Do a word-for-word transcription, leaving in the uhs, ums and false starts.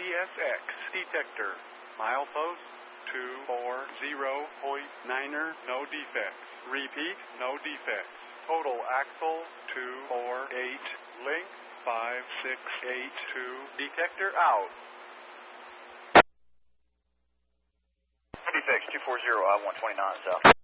S X detector. Milepost two four zero point niner, no defects. Repeat, no defects. Total axle two four eight, length five six eight two. Detector out. Defects two four zero, I one twenty-nine south.